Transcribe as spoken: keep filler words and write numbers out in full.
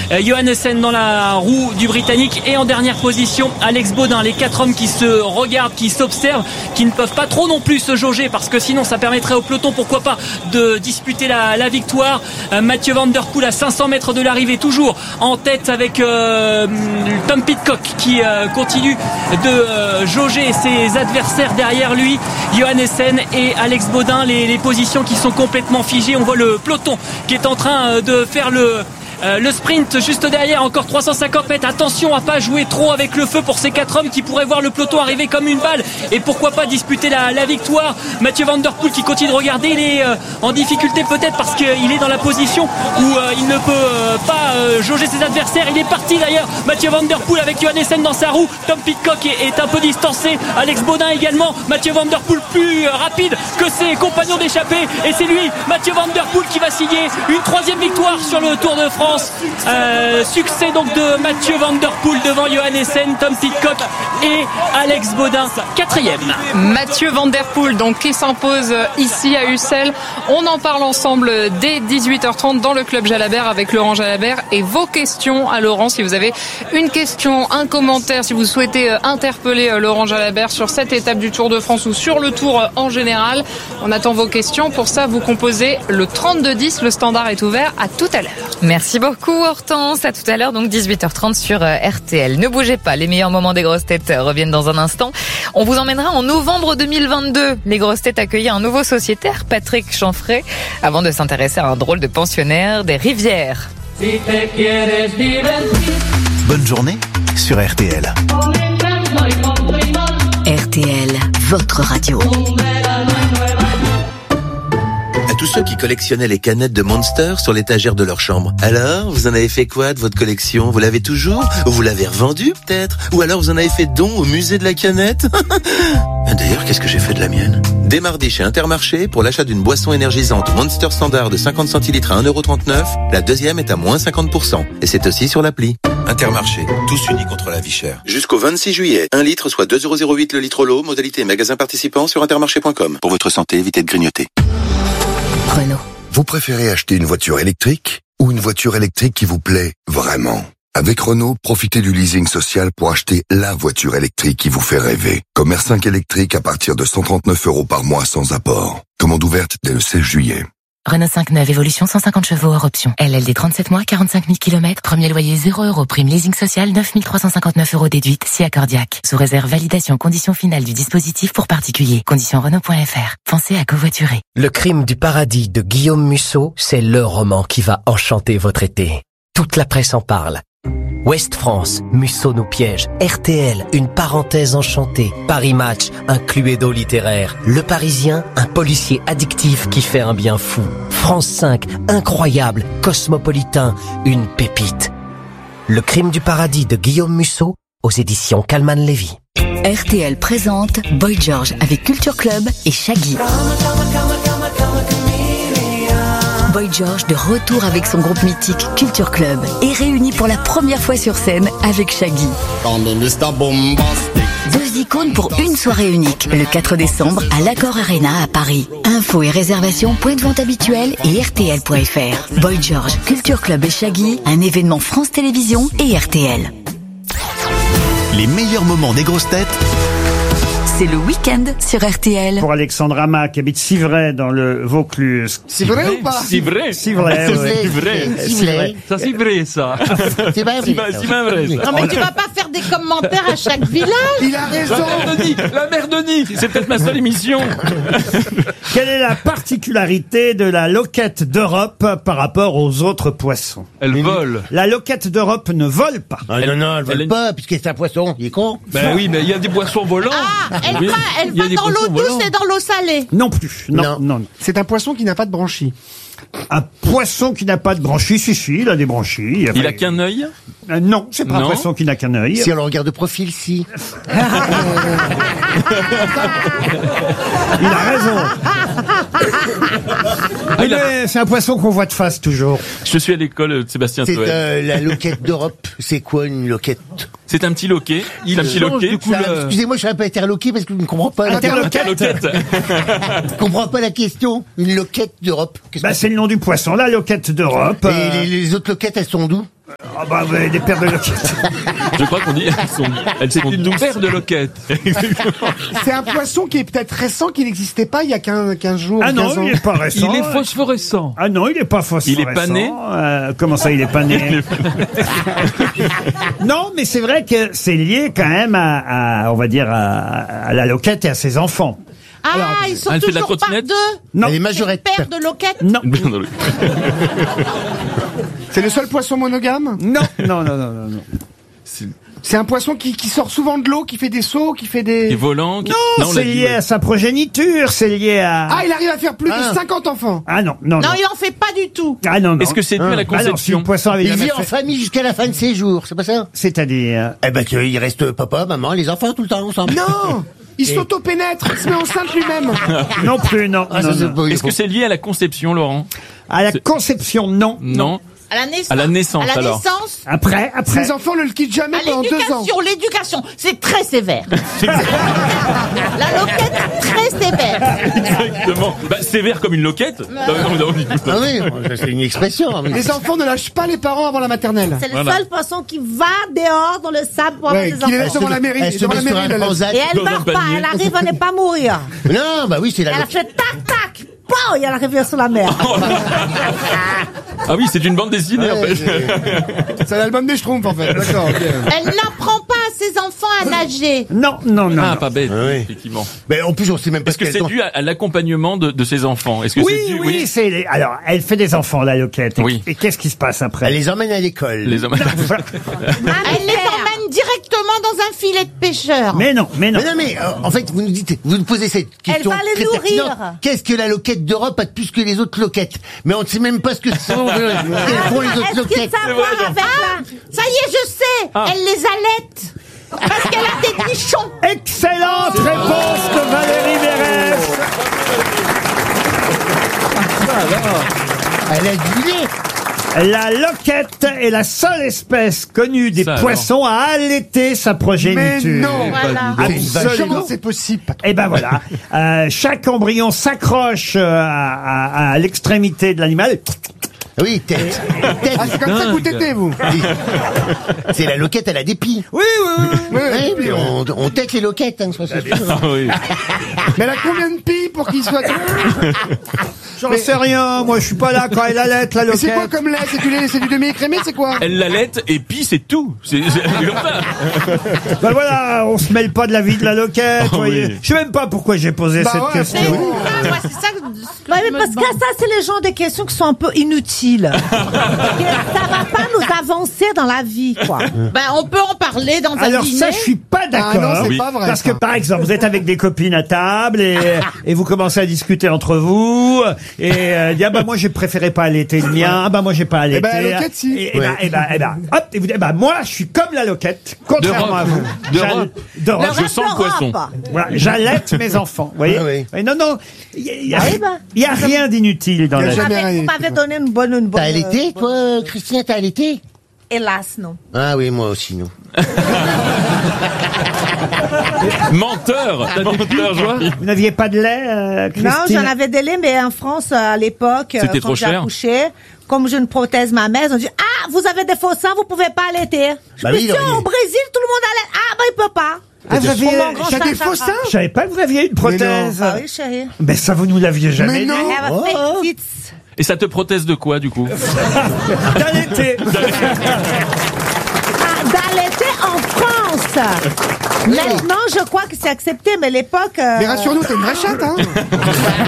euh, Johannessen dans la roue du Britannique et en dernière position Alex Baudin. Les quatre hommes qui se regardent, qui s'observent, qui ne peuvent pas trop non plus se jauger parce que sinon ça permettrait au peloton, pourquoi pas, de disputer la, la victoire. euh, Mathieu Van Der Poel à cinq cents mètres de l'arrivée, toujours en tête avec euh, Tom Pidcock qui euh, continue de euh, jauger ses adversaires derrière lui. Johannessen et Alex Baudin, les, les positions qui sont complètement figées. On voit le peloton qui est en train de faire le Euh, le sprint juste derrière, encore trois cent cinquante mètres. Attention à pas jouer trop avec le feu pour ces quatre hommes qui pourraient voir le peloton arriver comme une balle et pourquoi pas disputer la, la victoire. Mathieu Van Der Poel qui continue de regarder, il est euh, en difficulté peut-être parce qu'il est dans la position où euh, il ne peut euh, pas euh, jauger ses adversaires. Il est parti d'ailleurs, Mathieu Van Der Poel avec Johannessen dans sa roue. Tom Pidcock est, est un peu distancé, Alex Baudin également. Mathieu Van Der Poel plus euh, rapide que ses compagnons d'échappée et c'est lui, Mathieu Van Der Poel, qui va signer une troisième victoire sur le Tour de France. Euh, succès donc de Mathieu Van Der Poel devant Johannessen, Tom Pidcock et Alex Baudin, quatrième. Mathieu Van Der Poel donc qui s'impose ici à Ussel. On en parle ensemble dès dix-huit heures trente dans le club Jalabert avec Laurent Jalabert et vos questions à Laurent. Si vous avez une question, un commentaire, si vous souhaitez interpeller Laurent Jalabert sur cette étape du Tour de France ou sur le Tour en général, on attend vos questions. Pour ça, vous composez le trente-deux dix. Le standard est ouvert. À tout à l'heure. Merci beaucoup Hortense, à tout à l'heure donc dix-huit heures trente sur R T L. Ne bougez pas, les meilleurs moments des grosses têtes reviennent dans un instant. On vous emmènera en novembre deux mille vingt-deux. Les grosses têtes accueillent un nouveau sociétaire, Patrick Chanfray, avant de s'intéresser à un drôle de pensionnaire des Rivières. Bonne journée sur R T L. R T L, votre radio. À tous ceux qui collectionnaient les canettes de Monster sur l'étagère de leur chambre. Alors, vous en avez fait quoi de votre collection? Vous l'avez toujours? Ou vous l'avez revendue peut-être? Ou alors vous en avez fait don au musée de la canette? D'ailleurs, qu'est-ce que j'ai fait de la mienne? Dès mardi chez Intermarché, pour l'achat d'une boisson énergisante Monster Standard de cinquante centilitres à un euro trente-neuf, la deuxième est à moins cinquante pour cent. Et c'est aussi sur l'appli. Intermarché, tous unis contre la vie chère. Jusqu'au vingt-six juillet, un litre soit deux euros zéro huit le litre l'eau, modalité magasin participant sur intermarché point com. Pour votre santé, évitez de grignoter. Renault. Vous préférez acheter une voiture électrique ou une voiture électrique qui vous plaît vraiment? Avec Renault, profitez du leasing social pour acheter la voiture électrique qui vous fait rêver. Comme R cinq électrique à partir de cent trente-neuf euros par mois sans apport. Commande ouverte dès le seize juillet. Renault cinq neuf Évolution cent cinquante chevaux hors option. L L D trente-sept mois, quarante-cinq mille kilomètres. Premier loyer zéro euros. Prime leasing social neuf mille trois cent cinquante-neuf euros déduite. Si accordiaque. Sous réserve validation condition finale du dispositif pour particuliers. Conditions Renault point F R. Pensez à covoiturer. Le crime du paradis de Guillaume Musso, c'est le roman qui va enchanter votre été. Toute la presse en parle. Ouest France, Musso nous piège. R T L, une parenthèse enchantée. Paris Match, un cluedo littéraire. Le Parisien, un policier addictif qui fait un bien fou. France cinq, incroyable, cosmopolitain, une pépite. Le crime du paradis de Guillaume Musso, aux éditions Calman Lévy. R T L présente Boy George avec Culture Club et Shaggy. Boy George de retour avec son groupe mythique Culture Club et réuni pour la première fois sur scène avec Shaggy. Deux icônes pour une soirée unique, le quatre décembre à l'Accor Arena à Paris. Infos et réservations, point de vente habituel et R T L point F R. Boy George, Culture Club et Shaggy, un événement France Télévisions et R T L. Les meilleurs moments des grosses têtes, c'est le week-end sur R T L. Pour Alexandre Ama, qui habite Civray dans le Vaucluse. C'est vrai ou pas? C'est vrai. C'est vrai, c'est vrai. C'est vrai. Ça, c'est vrai, ça. C'est pas vrai. C'est pas vrai, ça. Non, mais tu vas pas faire des commentaires à chaque village. Il a raison. La mère de Nid, la mère de Nid. C'est peut-être ma seule émission. Quelle est la particularité de la loquette d'Europe par rapport aux autres poissons? Elle vole. La loquette d'Europe ne vole pas. Ah, non, non, elle vole elle pas, puisque c'est un poisson. Il est con. Ben oui, mais il y a des poissons volants. Ah, elle Oui. va, elle Il y a va des dans l'eau poissons douce volants. et dans l'eau salée. Non plus. Non, non. non. C'est un poisson qui n'a pas de branchies. Un poisson qui n'a pas de branchies, si, si, il a des branchies. Il a qu'un œil? Euh, non, c'est pas un Non. poisson qui n'a qu'un œil. Si on le regarde de profil, si. Il a raison. Ah, il a- Mais c'est un poisson qu'on voit de face toujours. Je suis à l'école de Sébastien C'est Toel. euh, la loquette d'Europe. C'est quoi une loquette? C'est un petit loquet. Il a un petit change loquet. de couleur. Excusez-moi, je suis un peu interloqué parce que je ne comprends pas la Interloqué. Loquette. Je comprends pas la question. Une loquette d'Europe. Qu'est-ce Bah, que c'est c'est le nom du poisson, la loquette d'Europe. Et les, les autres loquettes, elles sont d'où? Ah bah vous avez des paires de loquettes. Je crois qu'on dit elles sont, elles sont une paire de loquettes. C'est un poisson qui est peut-être récent, qui n'existait pas il y a quinze, quinze jours. Ah non, quinze ans. il est pas récent. Il est phosphorescent. Ah non, il est pas phosphorescent. Il est pas né Euh, Comment ça, il est pas né Non, mais c'est vrai que c'est lié quand même à, à on va dire, à, à la loquette et à ses enfants. Ah, Alors, ils sont elle fait de la toujours par trottinette deux. Non. Elle est majorette. Paire de loquettes. Non, C'est le seul poisson monogame? non, non, non, non, non. non. C'est un poisson qui, qui sort souvent de l'eau, qui fait des sauts, qui fait des... Qui est volant. Qui... Non, on c'est l'a dit, lié ouais. à sa progéniture, c'est lié à... Ah, il arrive à faire plus Ah. de cinquante enfants. Ah non, non, Non, non. il en fait pas du tout. Ah non, non. Est-ce que c'est dû à la Ah non, si le conception? poisson avait Il jamais vit en fait- famille jusqu'à la fin de ses jours, c'est pas ça? C'est-à-dire... Eh ben, qu'il reste papa, maman, les enfants tout le temps ensemble. Non, il s'auto-pénètre, il se met enceinte lui-même. Non plus, non. Ah, non, ça, c'est non. pas- Est-ce que c'est lié à la conception, Laurent? À la c'est- conception, non. Non. À la naissance. À la naissance, À la alors. naissance. Après, après. Ses enfants ne le quittent jamais À pendant deux ans. l'éducation, l'éducation, c'est très sévère. La loquette, très sévère. Exactement. Bah, sévère comme une loquette. Non, non, non, du coup, Ah oui, c'est une expression. Les enfants ne lâchent pas les parents avant la maternelle. C'est le Voilà. seul poisson qui va dehors dans le sable pour avoir Ouais, des qui les enfants. laisse devant la mairie. Elle se Devant met la sur mairie, un elle- transat. Et elle Dans un meurt pas, panier. elle arrive à ne pas mourir. Non, bah oui, c'est la Elle a loquette. fait tac tac, bon, et elle arrive sur la mer. Ah oui, c'est une bande dessinée, en Ouais, fait. C'est l'album des Schtroumpfs, en fait. D'accord, ok. Elle n'apprend pas à ses enfants à nager. Non, non, non. Ah, non. pas bête, Ah oui. effectivement. Mais en plus, on sait même pas Est-ce que ce c'est qu'elles dû à, à l'accompagnement de, de ses enfants? Est-ce que Oui, c'est dû, oui, c'est... les- Alors, elle fait des enfants, la loquette. Et, Oui. et qu'est-ce qui se passe après? Elle les emmène à l'école. Les hommes. Elle les emmène directement dans un filet de pêcheur. Mais non, mais non. Mais non, mais euh, en fait, vous nous dites, vous nous posez cette question va les très nourrir. pertinente. Qu'est-ce que la loquette d'Europe a de plus que les autres loquettes? Mais on ne sait même pas ce que sont, euh, qu'elles font les autres Est-ce que loquettes. ça a à voir avec la... Ça y est, je sais. Ah. Elle les allaite. Parce qu'elle a des nichons. Excellente réponse de Valérie Mérès. Elle a du lait. La loquette est la seule espèce connue des Ça, poissons à allaiter sa Mais progéniture. non. Voilà. Absolument. Comment c'est possible? Et ben voilà, Euh, chaque embryon s'accroche euh, à, à- à l'extrémité de l'animal. Oui, tête. Tête. Ah, c'est comme ça que vous tétez, vous. C'est la loquette, elle a des pieds. Oui, oui, oui. Oui, Oui, mais on, on tête les loquettes, hein, sois sûr. Ah oui. Mais elle a combien de billes pour qu'il soit... J'en sais rien, moi je suis pas là quand elle allait la Mais c'est quoi loquette. comme lait? C'est du lait, c'est du demi-écrémé, c'est quoi? Elle l'allaite et puis c'est tout. C'est c'est comme ça. Ben voilà, on se mêle pas de la vie de la loquette, Oh, voyez. oui. Je sais même pas pourquoi j'ai posé Bah cette ouais, question. C'est ça, moi, c'est ça que Ouais, mais parce que ça, c'est les gens des questions qui sont un peu inutiles. Ça va pas nous avancer dans la vie, quoi. Ben, on peut en parler dans un Alors dîner. ça, je suis pas d'accord. Ah non, c'est Oui. pas vrai. Parce que ça. par exemple, vous êtes avec des copines à table et, et vous commencez à discuter entre vous et euh, dire ah bah moi j'ai préféré pas allaiter le mien, ah bah moi j'ai pas allaité. ben, la loquette, si. Et, et Ouais. bah, et bah, et bah, hop, et vous dites bah moi je suis comme la loquette, contrairement D'Europe. à vous. D'Europe. J'all- d'Europe. Je sens le poisson. Voilà, j'allaite mes enfants. Vous voyez Ah oui. Mais non non, il y a, il y a- Ah oui, bah. il y a rien d'inutile dans Il y a la vie. jamais rien. Vous m'avez donné une bonne, une bonne. T'as allaité, toi, euh, Christine, t'as allaité? Hélas, non. Ah oui, moi aussi, non. Menteur. Menteur, joie. Vous n'aviez pas de lait, euh, Non, Christine? j'en avais des laits, mais en France, à l'époque, euh, C'était quand trop j'ai cher. accouché, comme je ne prothèse ma mère, ils ont dit, ah, vous avez des faux seins, vous pouvez pas allaiter. Je Bah me oui, suis dit, il- au Brésil, tout le monde allait, ah, bah, il peut pas. Ah, vous aviez, Pour mon grand T'as des sac, faux ça seins? je savais pas que vous aviez une prothèse. Ah oui, chérie. Mais ça, vous nous l'aviez jamais Mais dit. non. I have a fake tits. Et ça te prothèse de quoi, du coup? D'allaiter. Ah, d'allaiter en France. Maintenant, je crois que c'est accepté, mais l'époque... euh, Mais rassure-nous, t'es une vraie chatte, hein?